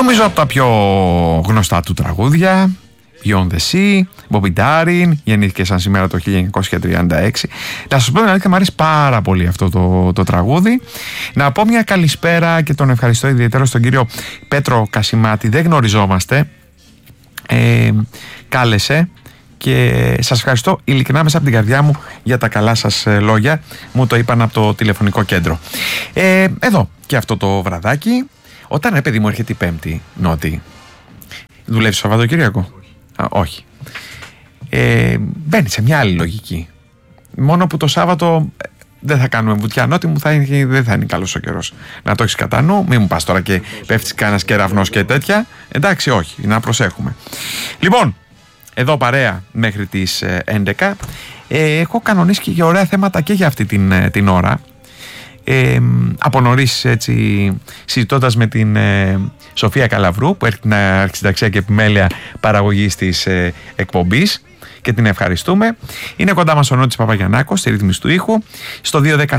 Νομίζω από τα πιο γνωστά του τραγούδια, Beyond the Sea, Bobby Darin, γεννήθηκε σαν σήμερα το 1936. Να σας πω την αλήθεια, μου αρέσει πάρα πολύ αυτό το τραγούδι. Να πω μια καλησπέρα και τον ευχαριστώ ιδιαίτερα στον κύριο Πέτρο Κασιμάτη. Δεν γνωριζόμαστε, κάλεσε και σας ευχαριστώ ειλικρινά μέσα από την καρδιά μου για τα καλά σας λόγια. Μου το είπαν από το τηλεφωνικό κέντρο. Εδώ και αυτό το βραδάκι, όταν παιδί μου έρχεται η Πέμπτη, Νότι, δουλεύει Σαββατοκύριακο? Όχι. Μπαίνει σε μια άλλη λογική. Μόνο που το Σάββατο δεν θα κάνουμε βουτιά, Νότι μου, δεν θα είναι καλός ο καιρός. Να το έχεις κατά νου, μην μου πας τώρα και πέφτεις κανένας κεραυνός και τέτοια. Εντάξει, όχι, να προσέχουμε. Λοιπόν, εδώ παρέα μέχρι τις 11. Έχω κανονίσει και για ωραία θέματα και για αυτή την ώρα. Από νωρίς, έτσι, συζητώντας με την Σοφία Καλαβρού, που έρχεται να αρχισυνταξία και επιμέλεια παραγωγής της εκπομπής, και την ευχαριστούμε. Είναι κοντά μας ο Νότης Παπαγιαννάκος στη ρύθμιση του ήχου. Στο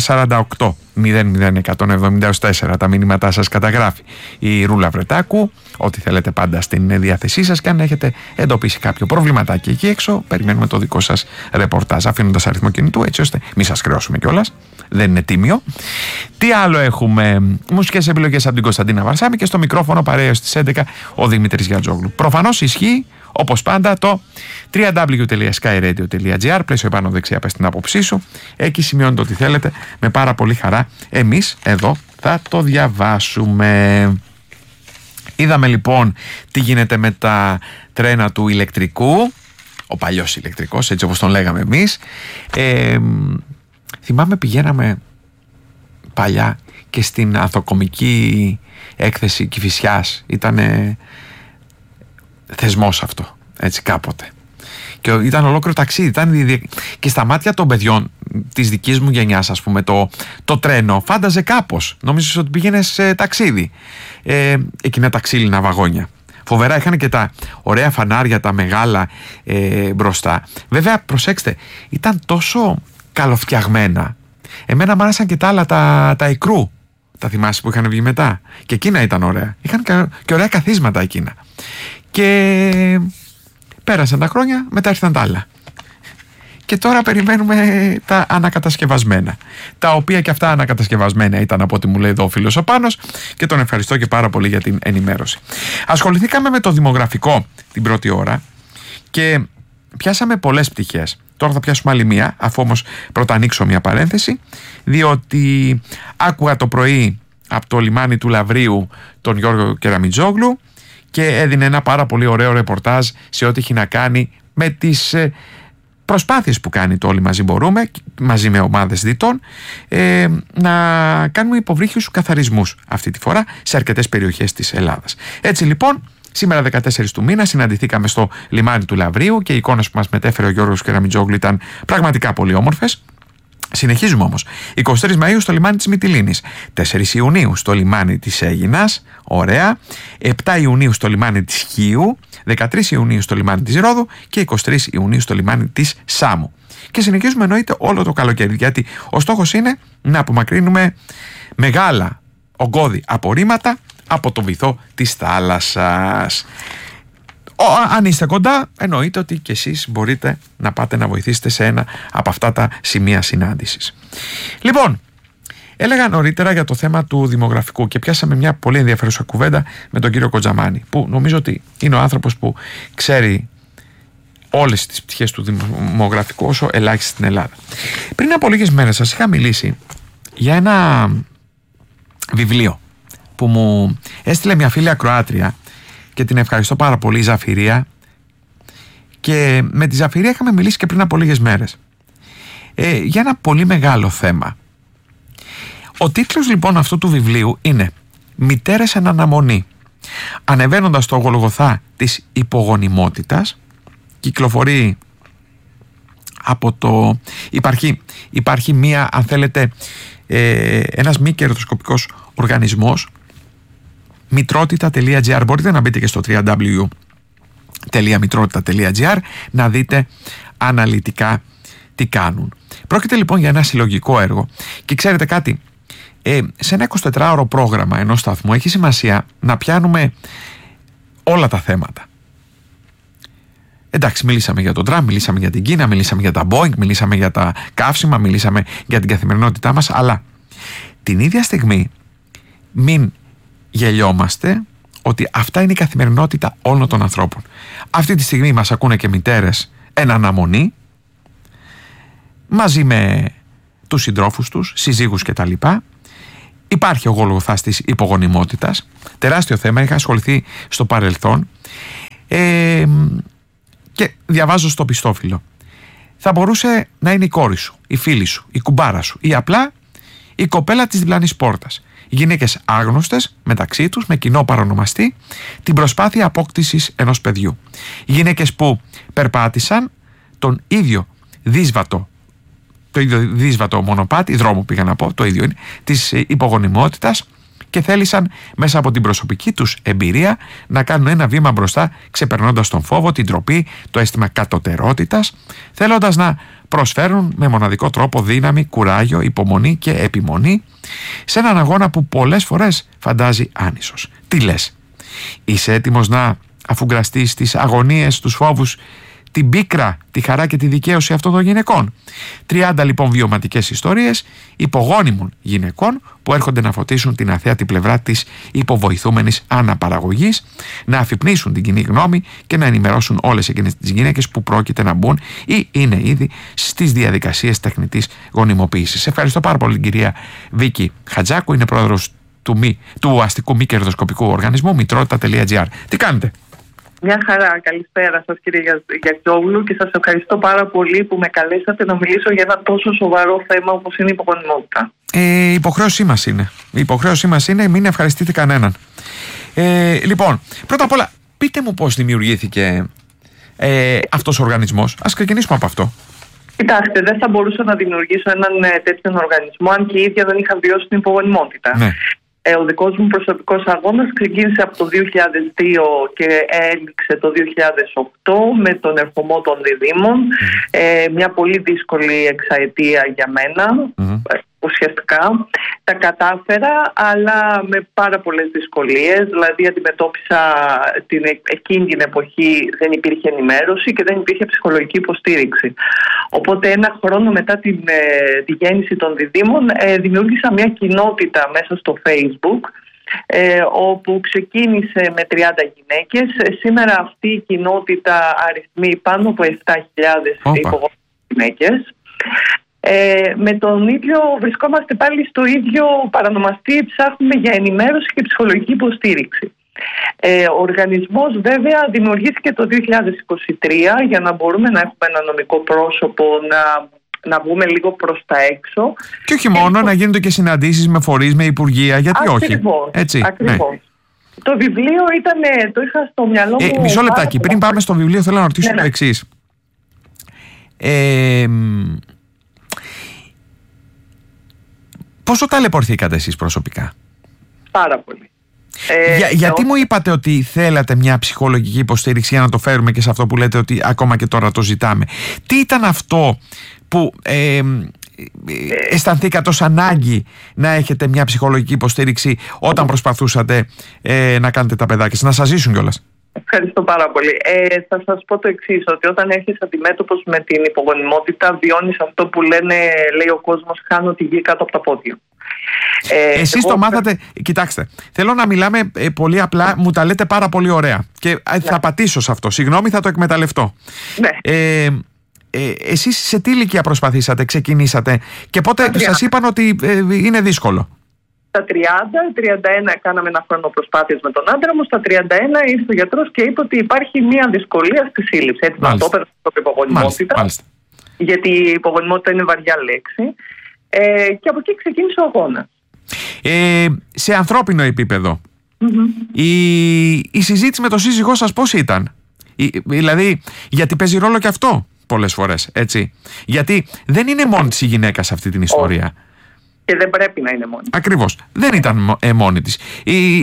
21048 00174 τα μηνύματά σας καταγράφει η Ρούλα Βρετάκου. Ό,τι θέλετε πάντα στην διάθεσή σας, και αν έχετε εντοπίσει κάποιο προβληματάκι εκεί έξω, περιμένουμε το δικό σας ρεπορτάζ, αφήνοντας αριθμό κινητού, έτσι ώστε μη σας χρεώσουμε κιόλας. Δεν είναι τίμιο. Τι άλλο έχουμε? Μουσικές επιλογές από την Κωνσταντίνα Βαρσάμη, και στο μικρόφωνο παρέα στις 11 ο Δημήτρης Γιατζόγλου. Προφανώς ισχύει, όπως πάντα, το www.skyradio.gr, πλαίσιο επάνω δεξιά, πες την άποψή σου. Εκεί σημειώνετε ό,τι θέλετε, με πάρα πολύ χαρά εμείς εδώ θα το διαβάσουμε. Είδαμε λοιπόν τι γίνεται με τα τρένα του ηλεκτρικού, ο παλιός ηλεκτρικός, έτσι όπως τον λέγαμε εμείς. Θυμάμαι πηγαίναμε παλιά και στην ανθοκομική έκθεση Κηφισιάς, ήταν θεσμός αυτό, έτσι, κάποτε. Και ήταν ολόκληρο ταξίδι, και στα μάτια των παιδιών της δικής μου γενιάς, ας πούμε, το τρένο φάνταζε κάπως. Νόμιζες ότι πήγαινες σε ταξίδι. Εκείνα τα ξύλινα βαγόνια. Φοβερά, είχαν και τα ωραία φανάρια, τα μεγάλα μπροστά. Βέβαια, προσέξτε, ήταν τόσο καλοφτιαγμένα. Εμένα μ' άρεσαν και τα άλλα, τα ικρού. Τα θυμάσαι που είχαν βγει μετά? Και εκείνα ήταν ωραία. Είχαν και ωραία καθίσματα εκείνα. Και πέρασαν τα χρόνια, μετά ήρθαν τα άλλα. Και τώρα περιμένουμε τα ανακατασκευασμένα. Τα οποία και αυτά ανακατασκευασμένα ήταν, από ό,τι μου λέει εδώ ο φίλος ο Πάνος, και τον ευχαριστώ και πάρα πολύ για την ενημέρωση. Ασχοληθήκαμε με το δημογραφικό την πρώτη ώρα και πιάσαμε πολλές πτυχές. Τώρα θα πιάσουμε άλλη μία, αφού όμως πρώτα ανοίξω μια παρένθεση, διότι άκουγα το πρωί από το λιμάνι του Λαβρίου τον Γιώργο Κεραμιτζόγλου και έδινε ένα πάρα πολύ ωραίο ρεπορτάζ σε ό,τι έχει να κάνει με τις προσπάθειες που κάνει το Όλοι Μαζί Μπορούμε, μαζί με ομάδες διτών, να κάνουμε υποβρύχιους καθαρισμούς αυτή τη φορά σε αρκετές περιοχές της Ελλάδας. Έτσι λοιπόν, σήμερα 14 του μήνα συναντηθήκαμε στο λιμάνι του Λαβρίου και οι εικόνες που μας μετέφερε ο Γιώργος Κεραμιτζόγλου ήταν πραγματικά πολύ όμορφες. Συνεχίζουμε όμως. 23 Μαΐου στο λιμάνι της Μυτιλήνης, 4 Ιουνίου στο λιμάνι της Αίγινας, ωραία, 7 Ιουνίου στο λιμάνι της Χίου, 13 Ιουνίου στο λιμάνι της Ρόδου και 23 Ιουνίου στο λιμάνι της Σάμου. Και συνεχίζουμε εννοείται όλο το καλοκαίρι, γιατί ο στόχος είναι να απομακρύνουμε μεγάλα ογκώδη απορρίμματα από το βυθό της θάλασσας. Αν είστε κοντά, εννοείται ότι και εσείς μπορείτε να πάτε να βοηθήσετε σε ένα από αυτά τα σημεία συνάντησης. Λοιπόν, έλεγα νωρίτερα για το θέμα του δημογραφικού και πιάσαμε μια πολύ ενδιαφέρουσα κουβέντα με τον κύριο Κοντζαμάνη, που νομίζω ότι είναι ο άνθρωπος που ξέρει όλες τις πτυχές του δημογραφικού όσο ελάχιστα στην Ελλάδα. Πριν από λίγες μέρες σας είχα μιλήσει για ένα βιβλίο που μου έστειλε μια φίλη ακροάτρια και την ευχαριστώ πάρα πολύ, η Ζαφυρία, και με τη Ζαφυρία είχαμε μιλήσει και πριν από λίγες μέρες για ένα πολύ μεγάλο θέμα. Ο τίτλος λοιπόν αυτού του βιβλίου είναι «Μητέρες εν αναμονή». Ανεβαίνοντας το Γολγοθά της υπογονιμότητας, κυκλοφορεί από το... Υπάρχει μία, αν θέλετε, ένας μη κερδοσκοπικός οργανισμός, mitrotita.gr. Μπορείτε να μπείτε και στο www.mitrotita.gr να δείτε αναλυτικά τι κάνουν. Πρόκειται λοιπόν για ένα συλλογικό έργο και ξέρετε κάτι, σε ένα 24ωρο πρόγραμμα ενός σταθμού έχει σημασία να πιάνουμε όλα τα θέματα. Εντάξει, μιλήσαμε για τον Τραμπ, μιλήσαμε για την Κίνα, μιλήσαμε για τα Boeing, μιλήσαμε για τα καύσιμα, μιλήσαμε για την καθημερινότητά μας, αλλά την ίδια στιγμή μην γελιόμαστε ότι αυτά είναι η καθημερινότητα όλων των ανθρώπων. Αυτή τη στιγμή μας ακούνε και μητέρες εν αναμονή, μαζί με τους συντρόφους τους, συζύγους κτλ. Υπάρχει ο γολγοθάς της υπογονιμότητας, τεράστιο θέμα, είχα ασχοληθεί στο παρελθόν και διαβάζω στο πιστόφυλλο. Θα μπορούσε να είναι η κόρη σου, η φίλη σου, η κουμπάρα σου ή απλά η κοπέλα της διπλανής πόρτας. Γυναίκες άγνωστες μεταξύ τους με κοινό παρονομαστή την προσπάθεια απόκτησης ενός παιδιού. Γυναίκες που περπάτησαν τον ίδιο δύσβατο μονοπάτι, δρόμο πήγα να πω, το ίδιο είναι, της υπογονιμότητας και θέλησαν μέσα από την προσωπική τους εμπειρία να κάνουν ένα βήμα μπροστά, ξεπερνώντας τον φόβο, την ντροπή, το αίσθημα κατωτερότητας, θέλοντας να προσφέρουν με μοναδικό τρόπο δύναμη, κουράγιο, υπομονή και επιμονή σε έναν αγώνα που πολλές φορές φαντάζει άνισος. Τι λες? Είσαι έτοιμος να αφουγκραστείς τις αγωνίες, τους φόβους, την πίκρα, τη χαρά και τη δικαίωση αυτών των γυναικών? 30 λοιπόν βιωματικές ιστορίες υπογόνιμων γυναικών που έρχονται να φωτίσουν την αθέατη πλευρά της υποβοηθούμενης αναπαραγωγής, να αφυπνίσουν την κοινή γνώμη και να ενημερώσουν όλες εκείνες τις γυναίκες που πρόκειται να μπουν ή είναι ήδη στις διαδικασίες τεχνητής γονιμοποίησης. Ευχαριστώ πάρα πολύ την κυρία Βίκη Χατζάκου, είναι πρόεδρος του αστικού μη κερδοσκοπικού οργανισμού Μητρότητα.gr. Τι κάνετε? Μια χαρά. Καλησπέρα σας, κύριε Γιαγιόγλου, και σας ευχαριστώ πάρα πολύ που με καλέσατε να μιλήσω για ένα τόσο σοβαρό θέμα όπως είναι η υπογονιμότητα. Η υποχρέωσή μας είναι. Η υποχρέωσή μας είναι, μην ευχαριστείτε κανέναν. Λοιπόν, πρώτα απ' όλα, πείτε μου πώς δημιουργήθηκε αυτός ο οργανισμός. Ας ξεκινήσουμε από αυτό. Κοιτάξτε, δεν θα μπορούσα να δημιουργήσω έναν τέτοιον οργανισμό αν και η ίδια δεν είχα βιώσει την υπογονιμότητα. Ναι. Ο δικός μου προσωπικός αγώνας ξεκίνησε από το 2002 και έληξε το 2008 με τον ερχομό των διδήμων. Μια πολύ δύσκολη εξαετία για μένα, ουσιαστικά. Τα κατάφερα, αλλά με πάρα πολλές δυσκολίες. Δηλαδή αντιμετώπισα εκείνη την εποχή δεν υπήρχε ενημέρωση και δεν υπήρχε ψυχολογική υποστήριξη. Οπότε ένα χρόνο μετά τη γέννηση των διδήμων δημιούργησα μια κοινότητα μέσα στο Facebook, όπου ξεκίνησε με 30 γυναίκες. Σήμερα αυτή η κοινότητα αριθμεί πάνω από 7.000 υπογόνιμες γυναίκες. Με τον ίδιο βρισκόμαστε πάλι στο ίδιο παρανομαστή, ψάχνουμε για ενημέρωση και ψυχολογική υποστήριξη. Ο οργανισμός βέβαια δημιουργήθηκε το 2023 για να μπορούμε να έχουμε ένα νομικό πρόσωπο, να βγούμε λίγο προς τα έξω. Και όχι μόνο, να γίνονται και συναντήσεις με φορείς, με υπουργεία, γιατί ακριβώς, όχι. Έτσι, ακριβώς. Ναι. Το βιβλίο το είχα στο μυαλό μου. Μισό λεπτάκι, πριν πάμε στο βιβλίο θέλω να ρωτήσω το εξής. Πόσο ταλαιπωρηθήκατε εσείς προσωπικά? Πάρα πολύ. Γιατί μου είπατε ότι θέλατε μια ψυχολογική υποστήριξη, για να το φέρουμε και σε αυτό που λέτε ότι ακόμα και τώρα το ζητάμε? Τι ήταν αυτό που αισθανθήκατε ως ανάγκη να έχετε μια ψυχολογική υποστήριξη όταν προσπαθούσατε να κάνετε τα παιδάκια, να σας ζήσουν κιόλας? Ευχαριστώ πάρα πολύ. Θα σας πω το εξής, ότι όταν έρχεσαι αντιμέτωπος με την υπογονιμότητα βιώνεις αυτό που λέει ο κόσμος, χάνω τη γη κάτω από τα πόδια. Εσείς το μάθατε, κοιτάξτε, θέλω να μιλάμε πολύ απλά, μου τα λέτε πάρα πολύ ωραία και θα πατήσω σε αυτό, συγγνώμη, θα το εκμεταλλευτώ. Ναι. Εσείς σε τι ηλικία προσπαθήσατε, ξεκινήσατε και πότε σας είπαν ότι είναι δύσκολο? Στα 30-31 κάναμε ένα χρόνο προσπάθειες με τον άντρα μου. Στα 31 ήρθε ο γιατρός και είπε ότι υπάρχει μια δυσκολία στη σύλληψη. Έτσι να το έπαιρνα στην υπογονιμότητα. Γιατί η υπογονιμότητα είναι βαριά λέξη. Και από εκεί ξεκίνησε ο αγώνας. Σε ανθρώπινο επίπεδο, η συζήτηση με τον σύζυγό σας πώς ήταν? Δηλαδή, γιατί παίζει ρόλο και αυτό πολλές φορές, έτσι? Γιατί δεν είναι μόνη της η γυναίκα σε αυτή την ιστορία. Και δεν πρέπει να είναι μόνη. Ακριβώς. Δεν ήταν μόνη της.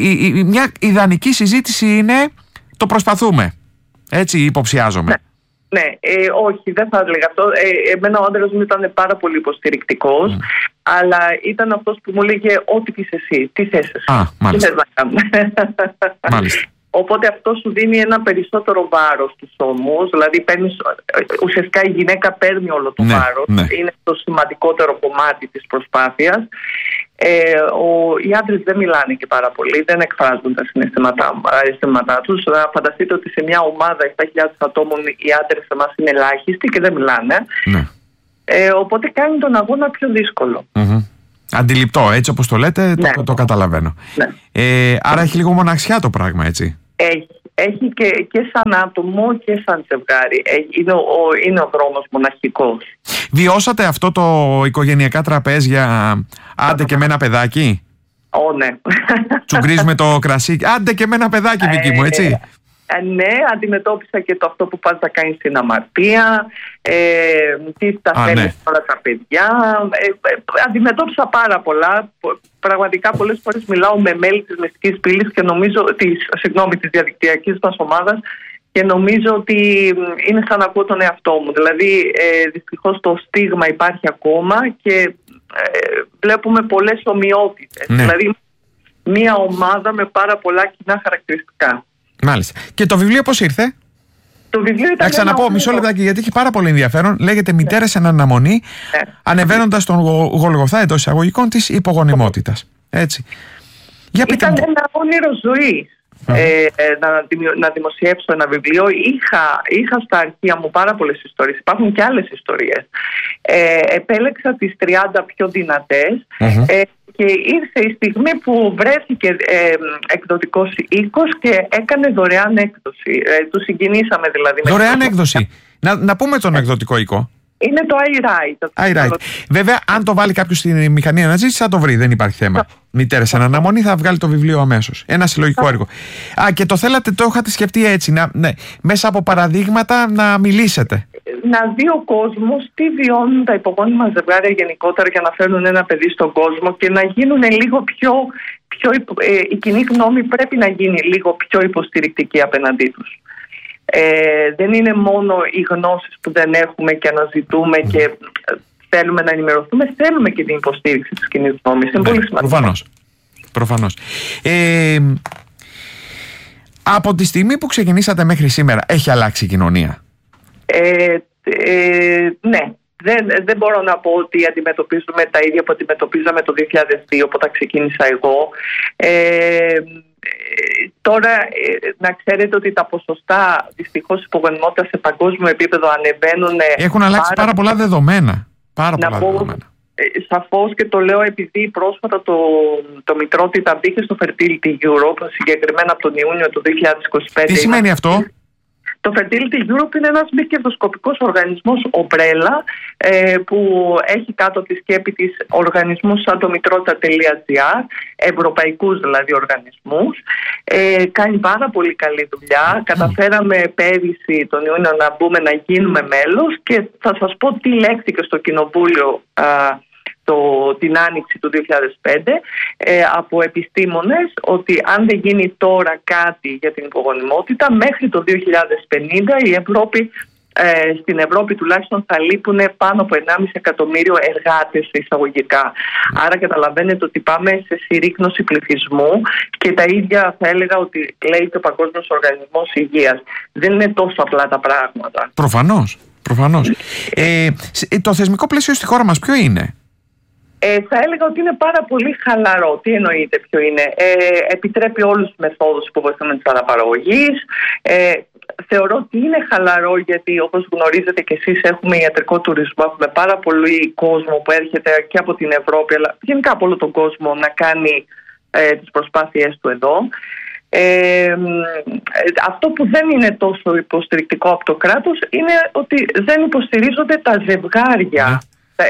Μια ιδανική συζήτηση είναι το προσπαθούμε. Έτσι υποψιάζομαι. Ναι, όχι, δεν θα έλεγα αυτό. Εμένα ο άντρας μου ήταν πάρα πολύ υποστηρικτικός, αλλά ήταν αυτός που μου λέγε ό,τι πεις εσύ, τι θες εσύ. Τι θες να κάνουμε. Μάλιστα. Οπότε αυτό σου δίνει ένα περισσότερο βάρος στους ώμους, δηλαδή ουσιαστικά η γυναίκα παίρνει όλο το βάρος, είναι το σημαντικότερο κομμάτι της προσπάθειας. Οι άντρες δεν μιλάνε και πάρα πολύ, δεν εκφράζουν τα συναισθήματά τους. Φανταστείτε ότι σε μια ομάδα 7.000 ατόμων οι άντρες εμάς είναι ελάχιστοι και δεν μιλάνε. Ναι. Οπότε κάνει τον αγώνα πιο δύσκολο. Αντιληπτό, έτσι όπως το λέτε, το καταλαβαίνω. Ναι. Άρα έχει λίγο μοναξιά το πράγμα, έτσι. Έχει και σαν άτομο και σαν ζευγάρι. Είναι ο δρόμος μοναχικός. Βιώσατε αυτό το οικογενειακά τραπέζια άντε και με ένα παιδάκι? Ναι. Τσουγκρίζουμε το κρασί, άντε και με ένα παιδάκι, Βίκη μου, έτσι. Ναι, αντιμετώπισα και το αυτό που πας να κάνεις στην αμαρτία, τι τα θέλεις όλα τα παιδιά. Αντιμετώπισα πάρα πολλά. Πραγματικά πολλές φορές μιλάω με μέλη της Μυστικής Πύλης και νομίζω της διαδικτυακής μας ομάδας και νομίζω ότι είναι σαν να ακούω τον εαυτό μου. Δηλαδή δυστυχώς το στίγμα υπάρχει ακόμα και βλέπουμε πολλές ομοιότητες. Ναι. Δηλαδή μια ομάδα με πάρα πολλά κοινά χαρακτηριστικά. Μάλιστα. Και το βιβλίο πώς ήρθε? Το βιβλίο ήταν. Να ξαναπώ μισό λεπτάκι, γιατί έχει πάρα πολύ ενδιαφέρον. Λέγεται «Μητέρες εν αναμονή», ανεβαίνοντας τον Γολγοθά εντός εισαγωγικών της υπογονιμότητας. Έτσι. Για πείτε ήταν μου. ένα όνειρο ζωής. Να δημοσιεύσω ένα βιβλίο. Είχα στα αρχεία μου πάρα πολλές ιστορίες. Υπάρχουν και άλλες ιστορίες. Επέλεξα τις 30 πιο δυνατές. Και ήρθε η στιγμή που βρέθηκε εκδοτικός οίκος και έκανε δωρεάν έκδοση. Του συγκινήσαμε δηλαδή. Δωρεάν έκδοση. Να πούμε τον εκδοτικό οίκο. Είναι το iWrite. Βέβαια, αν το βάλει κάποιος στη μηχανή αναζήτηση, θα το βρει. Δεν υπάρχει θέμα. Μητέρες εν αναμονή, θα βγάλει το βιβλίο αμέσως. Ένα συλλογικό έργο. Και το θέλατε, το είχατε σκεφτεί έτσι. Μέσα από παραδείγματα να μιλήσετε. Να δει ο κόσμος τι βιώνουν τα υπογόνιμα ζευγάρια γενικότερα για να φέρνουν ένα παιδί στον κόσμο και να γίνουν λίγο πιο η κοινή γνώμη πρέπει να γίνει λίγο πιο υποστηρικτική απέναντί τους. Δεν είναι μόνο οι γνώσεις που δεν έχουμε και αναζητούμε και θέλουμε να ενημερωθούμε, θέλουμε και την υποστήριξη της κοινής γνώμης. Είναι πολύ σημαντικό. Προφανώς. Από τη στιγμή που ξεκινήσατε μέχρι σήμερα, έχει αλλάξει η κοινωνία? Ναι. Δεν μπορώ να πω ότι αντιμετωπίζουμε τα ίδια που αντιμετωπίζαμε το 2002 όταν ξεκίνησα εγώ. Τώρα να ξέρετε ότι τα ποσοστά δυστυχώς υπογονιμότητας σε παγκόσμιο επίπεδο ανεβαίνουν. Έχουν αλλάξει πάρα πολλά δεδομένα. Σαφώς, και το λέω επειδή πρόσφατα το Μητρότητα μπήκε στο Fertility Europe, συγκεκριμένα από τον Ιούνιο του 2025. Τι σημαίνει αυτό? Το Fertility Europe είναι ένας μη κερδοσκοπικός οργανισμός ομπρέλα που έχει κάτω από τη σκέπη της οργανισμούς σαν το Μητρότητα.gr, ευρωπαϊκούς δηλαδή οργανισμούς. Κάνει πάρα πολύ καλή δουλειά. Καταφέραμε πέρυσι τον Ιούνιο να μπούμε να γίνουμε μέλος και θα σας πω τι λέχθηκε στο Κοινοβούλιο την Άνοιξη του 2005 από επιστήμονες, ότι αν δεν γίνει τώρα κάτι για την υπογονιμότητα, μέχρι το 2050 στην Ευρώπη τουλάχιστον θα λείπουν πάνω από 1,5 εκατομμύριο εργάτες εισαγωγικά. Άρα καταλαβαίνετε ότι πάμε σε συρρίκνωση πληθυσμού και τα ίδια θα έλεγα ότι λέει και ο Παγκόσμιος Οργανισμός Υγείας. Δεν είναι τόσο απλά τα πράγματα. Προφανώς. Το θεσμικό πλαίσιο στη χώρα μας ποιο είναι? Θα έλεγα ότι είναι πάρα πολύ χαλαρό. Τι εννοείται ποιο είναι? Επιτρέπει όλους τους μεθόδους που βοηθούν της αναπαραγωγής. Θεωρώ ότι είναι χαλαρό γιατί όπως γνωρίζετε και εσείς έχουμε ιατρικό τουρισμό. Έχουμε πάρα πολύ κόσμο που έρχεται και από την Ευρώπη αλλά γενικά από όλο τον κόσμο να κάνει τις προσπάθειές του εδώ. Αυτό που δεν είναι τόσο υποστηρικτικό από το κράτος είναι ότι δεν υποστηρίζονται τα ζευγάρια.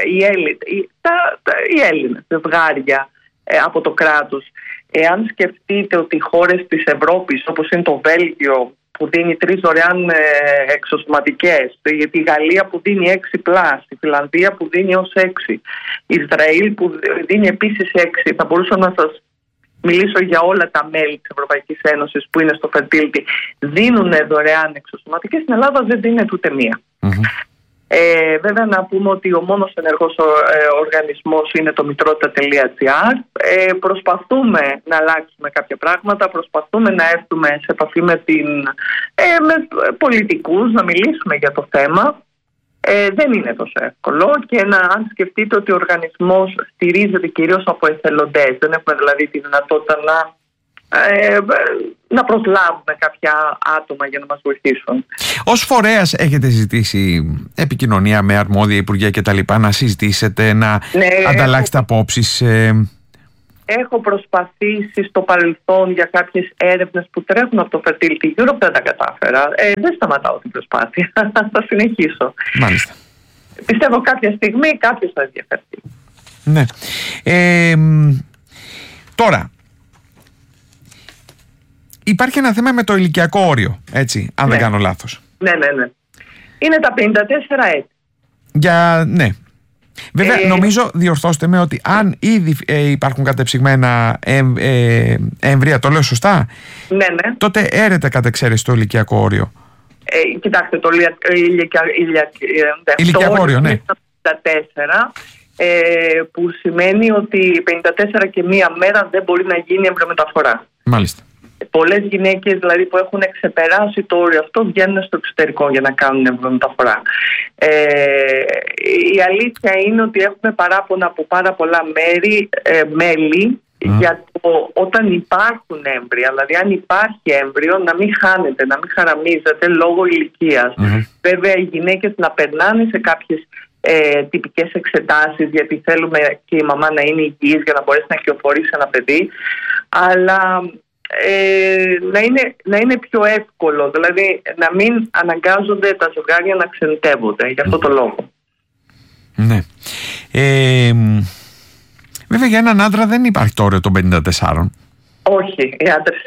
Οι Έλληνες ζευγάρια από το κράτος. Εάν σκεφτείτε ότι οι χώρες της Ευρώπης όπως είναι το Βέλγιο που δίνει 3 δωρεάν εξωσωματικές, η Γαλλία που δίνει 6+, η Φιλανδία που δίνει ως 6, η Ισραήλ που δίνει επίσης 6, θα μπορούσα να σας μιλήσω για όλα τα μέλη της Ευρωπαϊκής Ένωσης που είναι στο fertility, δίνουν δωρεάν εξωσωματικές. Στην Ελλάδα δεν δίνεται ούτε μία. Βέβαια να πούμε ότι ο μόνος ενεργός οργανισμός είναι το μητρότητα.gr. Προσπαθούμε να αλλάξουμε κάποια πράγματα, προσπαθούμε να έρθουμε σε επαφή με πολιτικούς, να μιλήσουμε για το θέμα. Δεν είναι τόσο εύκολο και αν σκεφτείτε ότι ο οργανισμός στηρίζεται κυρίως από εθελοντές, δεν έχουμε δηλαδή τη δυνατότητα να προσλάβουμε κάποια άτομα για να μας βοηθήσουν. Ως φορέας έχετε ζητήσει επικοινωνία με αρμόδια υπουργεία και τα λοιπά, να συζητήσετε, να ανταλλάξετε απόψεις? Έχω προσπαθήσει στο παρελθόν για κάποιες έρευνες που τρέχουν από το Fertility Europe, δεν τα κατάφερα. Δεν σταματάω την προσπάθεια, θα συνεχίσω. Μάλιστα. Πιστεύω κάποια στιγμή κάποιος θα ενδιαφερθεί. Ναι. Τώρα, υπάρχει ένα θέμα με το ηλικιακό όριο, έτσι, αν δεν κάνω λάθος. Ναι. Είναι τα 54 έτη. Ναι. Βέβαια, νομίζω, διορθώστε με, ότι αν ήδη υπάρχουν κατεψυγμένα έμβρια, το λέω σωστά, τότε έρεται κατ' εξαίρεση το ηλικιακό όριο. Κοιτάξτε, το ηλικιακό όριο, ναι. 54, που σημαίνει ότι 54 και μία μέρα δεν μπορεί να γίνει εμβριομεταφορά. Μάλιστα. Πολλές γυναίκες δηλαδή που έχουν ξεπεράσει το όριο αυτό βγαίνουν στο εξωτερικό για να κάνουν εμβριομεταφορά. Η αλήθεια είναι ότι έχουμε παράπονα από πάρα πολλά μέλη για το όταν υπάρχουν έμβρια, δηλαδή αν υπάρχει έμβριο να μην χάνεται, να μην χαραμίζεται λόγω ηλικίας. Βέβαια οι γυναίκες να περνάνε σε κάποιες τυπικές εξετάσεις, γιατί θέλουμε και η μαμά να είναι υγιής για να μπορέσει να κυοφορήσει ένα παιδί, αλλά να είναι πιο εύκολο, δηλαδή να μην αναγκάζονται τα ζευγάρια να ξενιτεύονται για αυτό το λόγο. Ναι. Βέβαια για έναν άντρα δεν υπάρχει το όριο των 54. Όχι, οι άντρες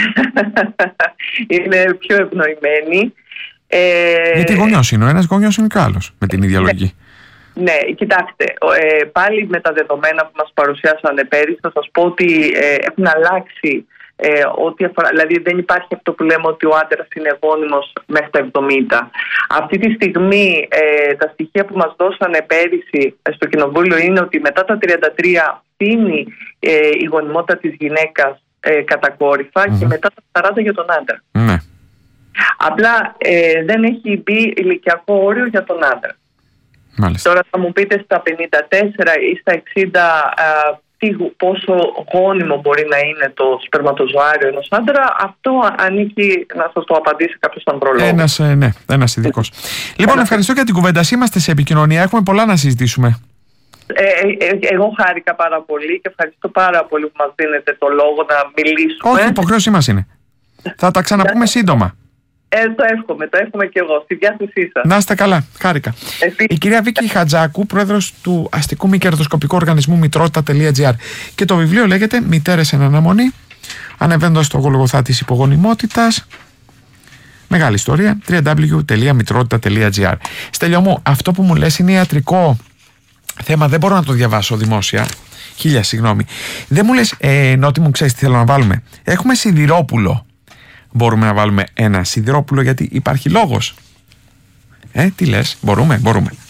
είναι πιο ευνοημένοι. Γιατί γονιός είναι ο ένας, γονιός είναι και ο άλλος, με την ίδια λογική. Ναι, κοιτάξτε, πάλι με τα δεδομένα που μας παρουσιάσανε πέρυσι θα σας πω ότι έχουν αλλάξει ό,τι αφορά, δηλαδή δεν υπάρχει αυτό που λέμε ότι ο άντρας είναι γόνιμος μέχρι τα 70. Αυτή τη στιγμή τα στοιχεία που μας δώσανε πέρυσι στο Κοινοβούλιο είναι ότι μετά τα 33 φθήνει η γονιμότητα της γυναίκας κατακόρυφα και μετά τα 40 για τον άντρα. Απλά δεν έχει μπει ηλικιακό όριο για τον άντρα. Μάλιστα. Τώρα θα μου πείτε στα 54 ή στα 60 πόσο γόνιμο μπορεί να είναι το σπερματοζωάριο ενός άντρα, αυτό ανήκει να σας το απαντήσει κάποιος ανδρολόγος. Ένας ειδικός. Λοιπόν, ευχαριστώ για την κουβέντα. Είμαστε σε επικοινωνία, έχουμε πολλά να συζητήσουμε. Εγώ χάρηκα πάρα πολύ και ευχαριστώ πάρα πολύ που μας δίνετε το λόγο να μιλήσουμε. Όχι, υποχρέωσή μας είναι. Θα τα ξαναπούμε σύντομα. Το εύχομαι και εγώ, στη διάθεσή σας. Να είστε καλά, χάρηκα. Η κυρία Βίκη Χατζάκου, πρόεδρος του αστικού μη κερδοσκοπικού οργανισμού μητρότητα.gr, και το βιβλίο λέγεται «Μητέρες εν αναμονή», ανεβαίνοντας στο Γολγοθά της υπογονιμότητας. Μεγάλη ιστορία, www.mitrotita.gr. Στέλιο μου, αυτό που μου λες είναι ιατρικό θέμα, δεν μπορώ να το διαβάσω δημόσια. Χίλια συγγνώμη. Δεν μου λες, Νότι μου, ξέρεις τι θέλω να βάλουμε? Έχουμε σιδηρόπουλο. Μπορούμε να βάλουμε ένα σιδηρόπουλο γιατί υπάρχει λόγος? Τι λες, μπορούμε?